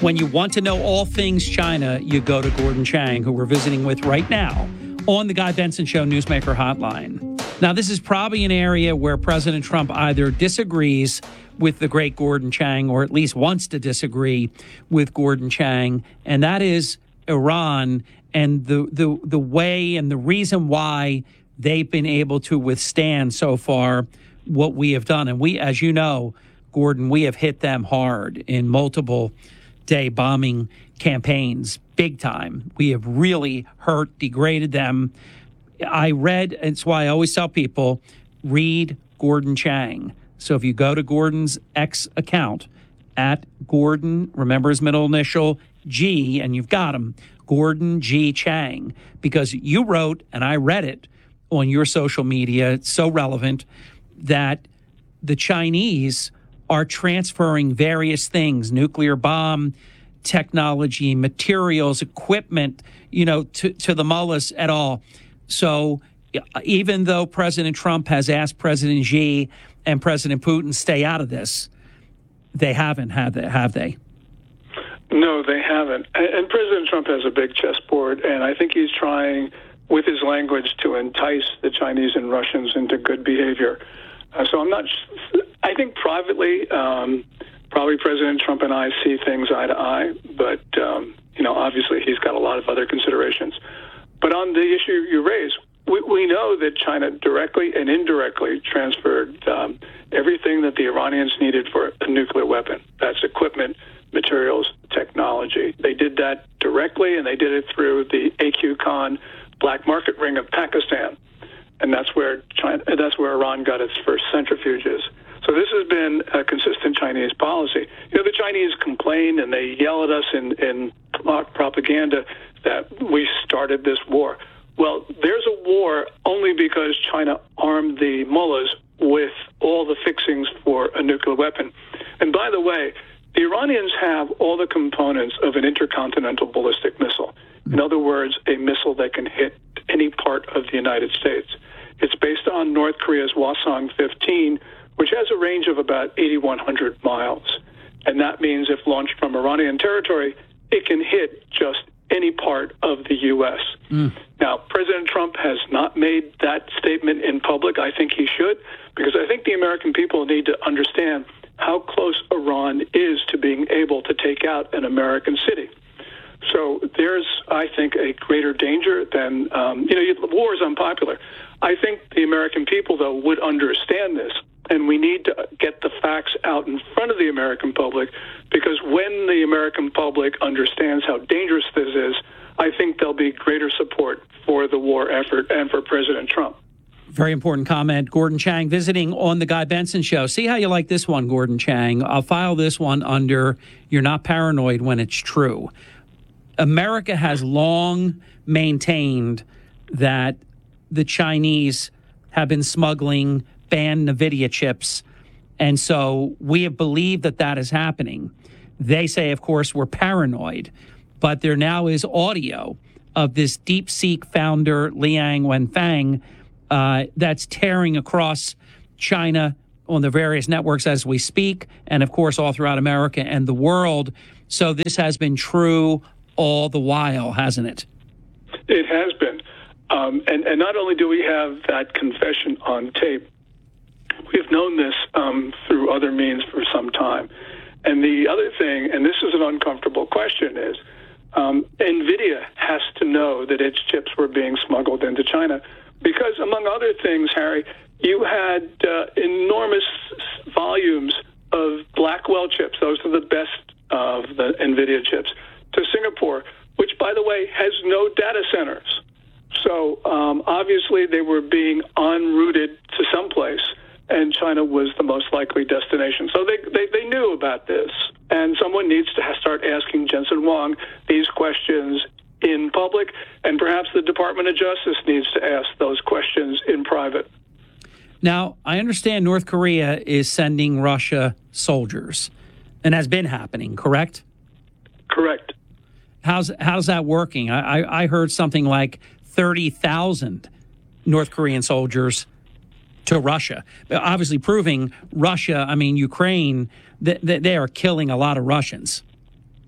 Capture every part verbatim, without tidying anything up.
When you want to know all things China, you go to Gordon Chang, who we're visiting with right now on the Guy Benson Show Newsmaker Hotline. Now, this is probably an area where President Trump either disagrees with the great Gordon Chang or at least wants to disagree with Gordon Chang, and that is Iran and the, the, the way and the reason why they've been able to withstand so far what we have done. And we, as you know, Gordon, we have hit them hard in multiple day bombing campaigns, big time. We have really hurt, degraded them. I read, and it's why I always tell people, read Gordon Chang. So if you go to Gordon's X account, at Gordon, remember his middle initial, G, and you've got him, Gordon G. Chang, because you wrote, and I read it on your social media, it's so relevant, that the Chinese are transferring various things, nuclear bomb technology, materials, equipment, you know, to, to the mullahs at all. So even though President Trump has asked President Xi and President Putin stay out of this, they haven't, have they? Have they? No, they haven't. And President Trump has a big chessboard, and I think he's trying, with his language, to entice the Chinese and Russians into good behavior. Uh, so I'm not, I think privately, um, probably President Trump and I see things eye to eye, but, um, you know, obviously he's got a lot of other considerations. But on the issue you raise, we, we know that China directly and indirectly transferred um, everything that the Iranians needed for a nuclear weapon. That's equipment, materials, technology. They did that directly, and they did it through the A Q Khan black market ring of Pakistan. And that's where China, that's where Iran got its first centrifuges. So this has been a consistent Chinese policy. You know, the Chinese complain and they yell at us in, in propaganda that we started this war. Well, there's a war only because China armed the mullahs with all the fixings for a nuclear weapon. And by the way, the Iranians have all the components of an intercontinental ballistic missile. In other words, a missile that can hit any part of the United States. It's based on North Korea's Hwasong fifteen, which has a range of about eighty-one hundred miles. And that means if launched from Iranian territory, it can hit just any part of the U S. Mm. Now, President Trump has not made that statement in public. I think he should, because I think the American people need to understand how close Iran is to being able to take out an American city. So there's, I think, a greater danger than, um, you know, war is unpopular. I think the American people, though, would understand this. And we need to get the facts out in front of the American public, because when the American public understands how dangerous this is, I think there'll be greater support for the war effort and for President Trump. Very important comment. Gordon Chang visiting on the Guy Benson Show. See how you like this one, Gordon Chang. I'll file this one under "You're not paranoid when it's true." America has long maintained that the Chinese have been smuggling banned NVIDIA chips, and so we have believed that that is happening. They say, of course, we're paranoid, but there now is audio of this DeepSeek founder, Liang Wenfeng, uh, that's tearing across China on the various networks as we speak, and of course all throughout America and the world. So this has been true all the while, hasn't it? It has been. Um, and, and not only do we have that confession on tape, we've known this um, through other means for some time. And the other thing, and this is an uncomfortable question, is um, NVIDIA has to know that its chips were being smuggled into China because, among other things, Harry, you had uh, enormous volumes of Blackwell chips. Those are the best of the NVIDIA chips, to Singapore, which, by the way, has no data centers. So um, obviously they were being en routed to someplace, and China was the most likely destination. So they, they, they knew about this, and someone needs to start asking Jensen Huang these questions in public, and perhaps the Department of Justice needs to ask those questions in private. Now, I understand North Korea is sending Russia soldiers, and has been happening, correct? Correct. How's how's that working? I, I, I heard something like thirty thousand North Korean soldiers to Russia, obviously proving Russia, I mean, Ukraine, that, that they are killing a lot of Russians.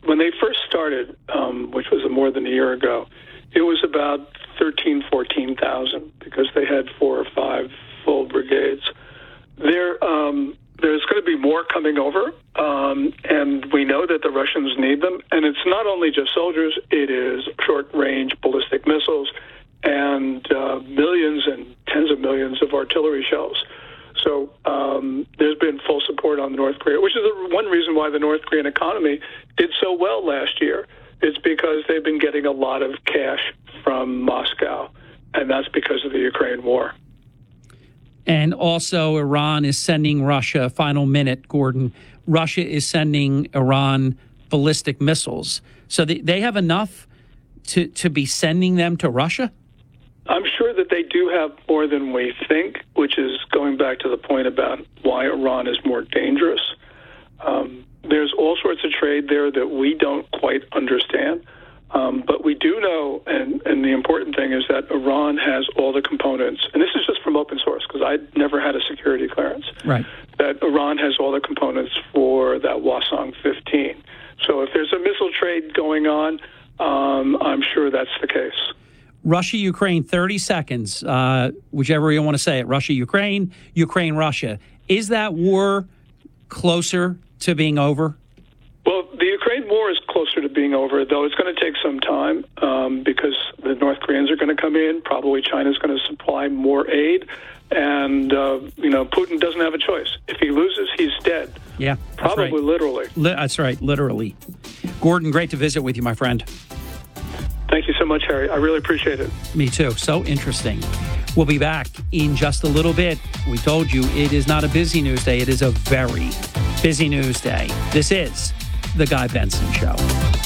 when they first started, um, which was more than a year ago, it was about thirteen, fourteen thousand because they had four or five full brigades. There, um, there's going to be more coming over, um, and we know that the Russians need them. And it's not only just soldiers; it is short-range ballistic missiles and uh, millions and tens of millions of artillery shells. So um, there's been full support on North Korea, which is the one reason why the North Korean economy did so well last year. It's because they've been getting a lot of cash from Moscow, and that's because of the Ukraine war. And also Iran is sending Russia, final minute, Gordon, Russia is sending Iran ballistic missiles. So they, they have enough to, to be sending them to Russia? I'm sure that they do have more than we think, which is going back to the point about why Iran is more dangerous. Um, there's all sorts of trade there that we don't quite understand. Um, but we do know, and, and the important thing is that Iran has all the components, and this is just from open source because I never had a security clearance, right? That Iran has all the components for that Hwasong fifteen. So if there's a missile trade going on, um, I'm sure that's the case. Russia, Ukraine, thirty seconds, uh, whichever you want to say it, Russia, Ukraine, Ukraine, Russia. Is that war closer to being over? Well, the Ukraine war is closer to being over, though it's going to take some time um, because the North Koreans are going to come in. Probably China's going to supply more aid. And, uh, you know, Putin doesn't have a choice. If he loses, he's dead. Yeah, Probably right. literally. Li- that's right, literally. Gordon, great to visit with you, my friend. Thank you so much, Harry. I really appreciate it. Me too. So interesting. We'll be back in just a little bit. We told you it is not a busy news day. It is a very busy news day. This is The Guy Benson Show.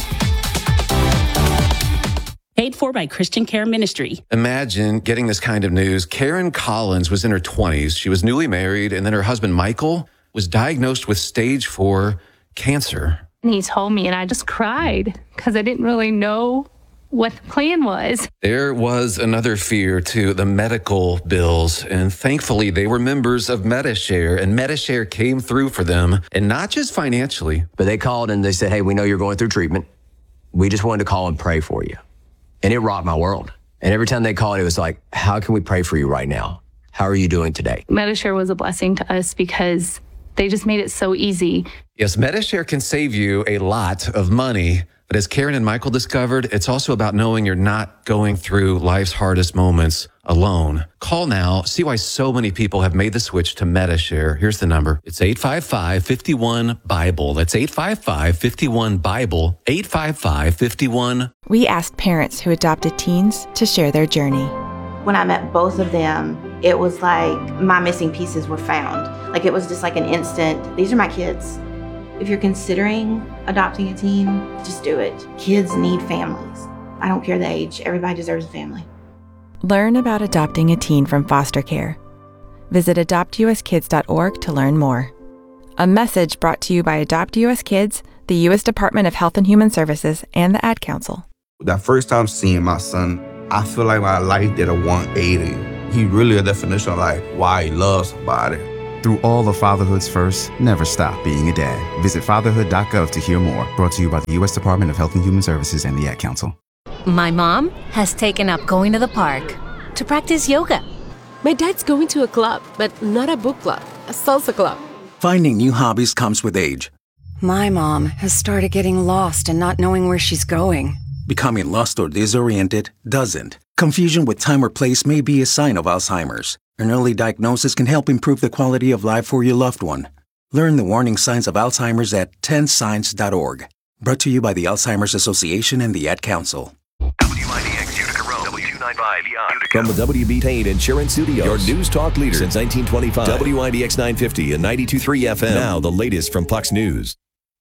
Paid for by Christian Care Ministry. Imagine getting this kind of news. Karen Collins was in her twenties. She was newly married, and then her husband, Michael, was diagnosed with stage four cancer. And he told me, and I just cried because I didn't really know what the plan was. There was another fear, too, the medical bills. And thankfully, they were members of Medi-Share, and Medi-Share came through for them, and not just financially. But they called and they said, hey, we know you're going through treatment. We just wanted to call and pray for you. And it rocked my world. And every time they called, it was like, how can we pray for you right now? How are you doing today? Medi-Share was a blessing to us because they just made it so easy. Yes, Medi-Share can save you a lot of money. But as Karen and Michael discovered, it's also about knowing you're not going through life's hardest moments alone. Call now. See why so many people have made the switch to Medi-Share. Here's the number. It's eight five five, five one, BIBLE. That's eight five five, five one, BIBLE. eight five five, five one. We asked parents who adopted teens to share their journey. When I met both of them, it was like my missing pieces were found. Like it was just like an instant, these are my kids. If you're considering adopting a teen, just do it. Kids need families. I don't care the age. Everybody deserves a family. Learn about adopting a teen from foster care. Visit adopt u s kids dot org to learn more. A message brought to you by Adopt U S Kids, the U S Department of Health and Human Services, and the Ad Council. That first time seeing my son, I feel like my life did a one eighty. He really a definition of like why he loves somebody. Through all of fatherhood's first, never stop being a dad. Visit fatherhood dot gov to hear more. Brought to you by the U S Department of Health and Human Services and the Ad Council. My mom has taken up going to the park to practice yoga. My dad's going to a club, but not a book club, a salsa club. Finding new hobbies comes with age. My mom has started getting lost and not knowing where she's going. Becoming lost or disoriented doesn't. Confusion with time or place may be a sign of Alzheimer's. An early diagnosis can help improve the quality of life for your loved one. Learn the warning signs of Alzheimer's at ten signs dot org. Brought to you by the Alzheimer's Association and the Ad Council. W I D X Utica Road, W two ninety-five Utica. From the W B Tain Insurance Studios, your news talk leader since nineteen twenty-five. W I D X nine fifty and ninety-two point three F M. Now the latest from Fox News.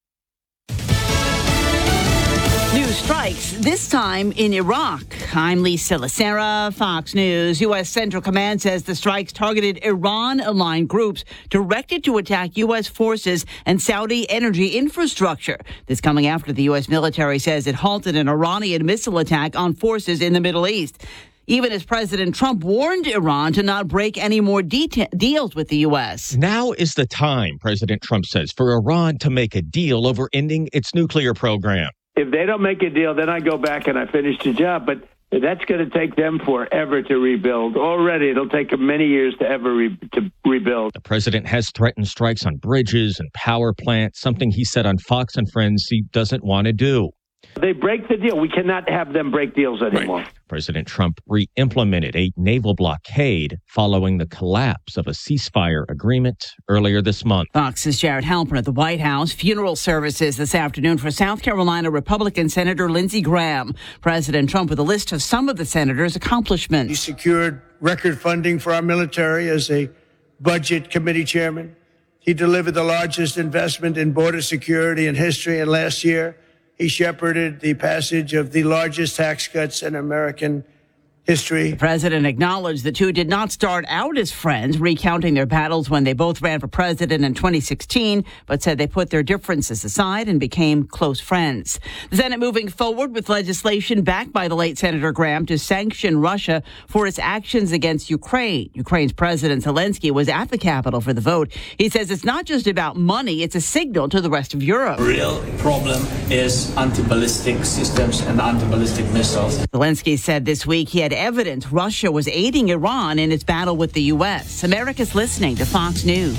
News strikes, this time in Iraq. I'm Lisa Lacera, Fox News. U S. Central Command says the strikes targeted Iran-aligned groups directed to attack U S forces and Saudi energy infrastructure. This coming after the U S military says it halted an Iranian missile attack on forces in the Middle East. Even as President Trump warned Iran to not break any more deta- deals with the U S. Now is the time, President Trump says, for Iran to make a deal over ending its nuclear program. if they don't make a deal, then I go back and I finish the job. But that's going to take them forever to rebuild. Already, it'll take them many years to ever re- to rebuild. The president has threatened strikes on bridges and power plants, something he said on Fox and Friends he doesn't want to do. They break the deal. We cannot have them break deals anymore. Right. President Trump re-implemented a naval blockade following the collapse of a ceasefire agreement earlier this month. Fox's Jared Halpern at the White House. Funeral services this afternoon for South Carolina Republican Senator Lindsey Graham. President Trump with a list of some of the senator's accomplishments. He secured record funding for our military as a budget committee chairman. He delivered the largest investment in border security in history, and last year he shepherded the passage of the largest tax cuts in American history. The president acknowledged the two did not start out as friends, recounting their battles when they both ran for president in twenty sixteen, but said they put their differences aside and became close friends. The Senate moving forward with legislation backed by the late Senator Graham to sanction Russia for its actions against Ukraine. Ukraine's President Zelensky was at the Capitol for the vote. He says it's not just about money, it's a signal to the rest of Europe. The real problem is anti-ballistic systems and anti-ballistic missiles. Zelensky said this week he had evidence Russia was aiding Iran in its battle with the U S. America's listening to Fox News.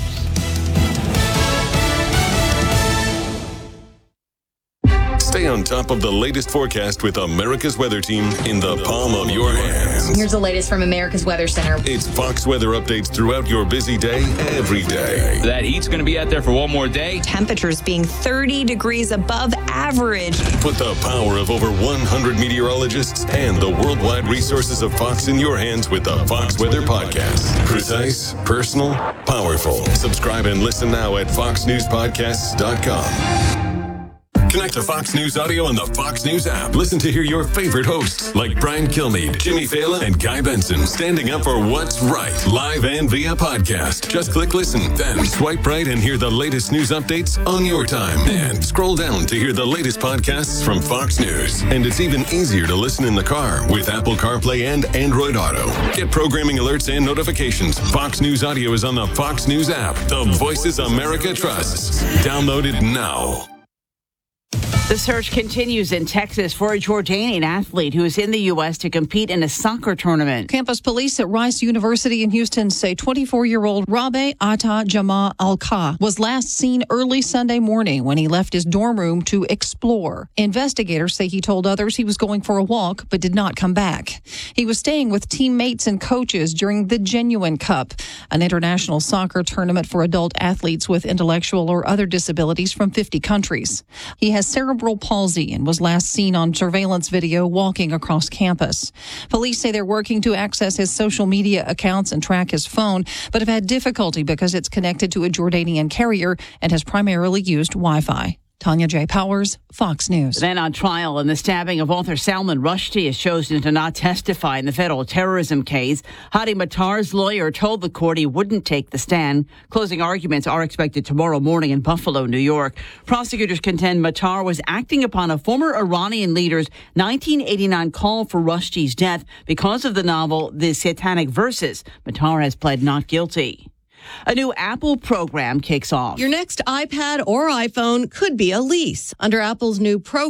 Stay on top of the latest forecast with America's Weather Team in the palm of your hands. Here's the latest from America's Weather Center. It's Fox weather updates throughout your busy day, every day. That heat's going to be out there for one more day. Temperatures being thirty degrees above average. Put the power of over one hundred meteorologists and the worldwide resources of Fox in your hands with the Fox Weather Podcast. Precise, personal, powerful. Subscribe and listen now at fox news podcasts dot com. Connect to Fox News Audio on the Fox News app. Listen to hear your favorite hosts like Brian Kilmeade, Jimmy Fallon, and Guy Benson standing up for what's right, live and via podcast. Just click listen, then swipe right and hear the latest news updates on your time. And scroll down to hear the latest podcasts from Fox News. And it's even easier to listen in the car with Apple CarPlay and Android Auto. Get programming alerts and notifications. Fox News Audio is on the Fox News app. The voices America trusts. Download it now. The search continues in Texas for a Jordanian athlete who is in the U S to compete in a soccer tournament. Campus police at Rice University in Houston say twenty-four-year-old Rabe Atta Jama Al-Ka was last seen early Sunday morning when he left his dorm room to explore. Investigators say he told others he was going for a walk but did not come back. He was staying with teammates and coaches during the Genuine Cup, an international soccer tournament for adult athletes with intellectual or other disabilities from fifty countries. He has cerebral palsy and was last seen on surveillance video walking across campus. Police say they're working to access his social media accounts and track his phone, but have had difficulty because it's connected to a Jordanian carrier and has primarily used Wi-Fi. Tanya J. Powers, Fox News. Then on trial in the stabbing of author Salman Rushdie has chosen to not testify in the federal terrorism case. Hadi Matar's lawyer told the court he wouldn't take the stand. Closing arguments are expected tomorrow morning in Buffalo, New York. Prosecutors contend Matar was acting upon a former Iranian leader's nineteen eighty-nine call for Rushdie's death because of the novel The Satanic Verses. Matar has pled not guilty. A new Apple program kicks off. Your next iPad or iPhone could be a lease. Under Apple's new program,